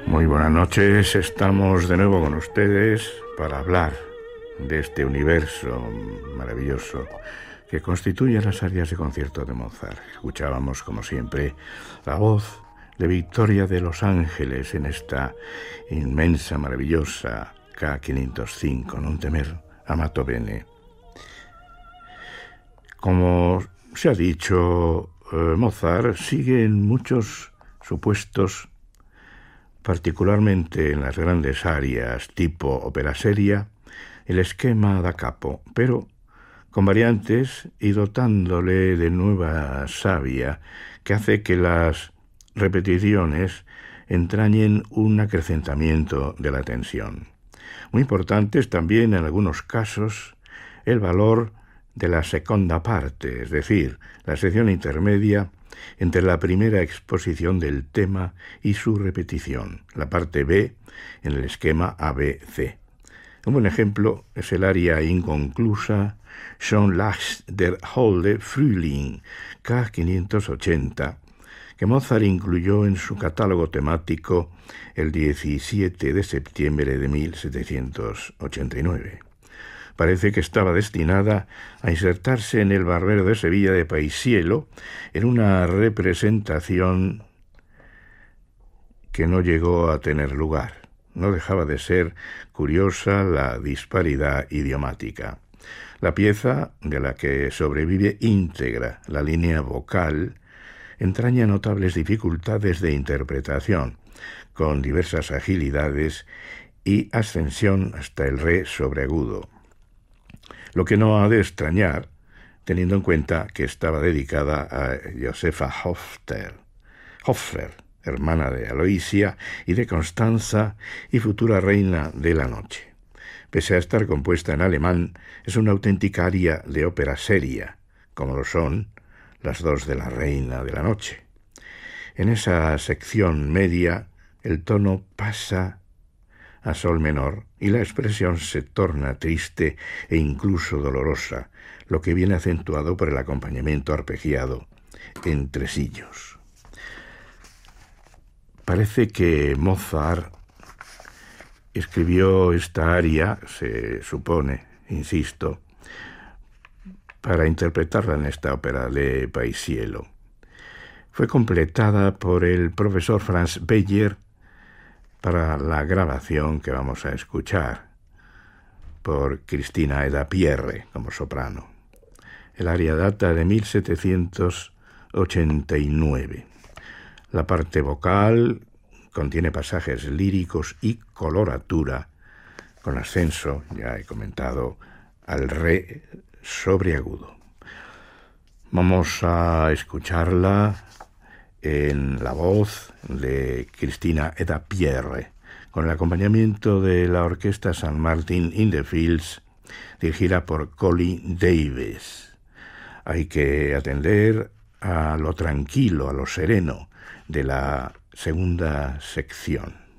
Muy buenas noches, estamos de nuevo con ustedes para hablar de este universo maravilloso que constituye las áreas de concierto de Mozart. Escuchábamos, como siempre, la voz de Victoria de Los Ángeles en esta inmensa, maravillosa K505, Non temer, amato bene. Como se ha dicho, Mozart sigue en muchos supuestos, particularmente en las grandes áreas tipo ópera seria, el esquema da capo, pero con variantes y dotándole de nueva savia que hace que las repeticiones entrañen un acrecentamiento de la tensión. Muy importante es también en algunos casos el valor de la seconda parte, es decir, la sección intermedia entre la primera exposición del tema y su repetición, la parte B en el esquema ABC. Un buen ejemplo es el aria inconclusa Schon lachs der holde Frühling, K580, que Mozart incluyó en su catálogo temático el 17 de septiembre de 1789. Parece que estaba destinada a insertarse en el Barbero de Sevilla de Paisiello en una representación que no llegó a tener lugar. No dejaba de ser curiosa la disparidad idiomática. La pieza, de la que sobrevive íntegra la línea vocal, entraña notables dificultades de interpretación, con diversas agilidades y ascensión hasta el re sobreagudo. Lo que no ha de extrañar, teniendo en cuenta que estaba dedicada a Josefa Hoffer, hermana de Aloysia y de Constanza y futura reina de la noche. Pese a estar compuesta en alemán, es una auténtica aria de ópera seria, como lo son las dos de la reina de la noche. En esa sección media, el tono pasa a sol menor y la expresión se torna triste e incluso dolorosa, lo que viene acentuado por el acompañamiento arpegiado en tresillos. Parece que Mozart escribió esta aria, se supone, insisto, para interpretarla en esta ópera de Paisiello. Fue completada por el profesor Franz Beyer para la grabación que vamos a escuchar, por Cristina Eda Pierre como soprano. El aria data de 1789. La parte vocal contiene pasajes líricos y coloratura, con ascenso, ya he comentado, al re sobreagudo. Vamos a escucharla en la voz de Cristina Eda Pierre, con el acompañamiento de la Orquesta St. Martin in the Fields, dirigida por Colin Davis. Hay que atender a lo tranquilo, a lo sereno de la segunda sección.